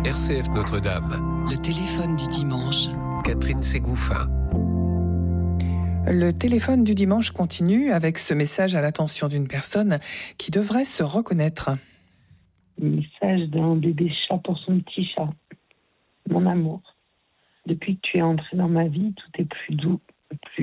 RCF Notre-Dame. Le téléphone du dimanche. Catherine Ségouffin. Le téléphone du dimanche continue avec ce message à l'attention d'une personne qui devrait se reconnaître. Message d'un bébé chat pour son petit chat. Mon amour, depuis que tu es entré dans ma vie, tout est plus doux,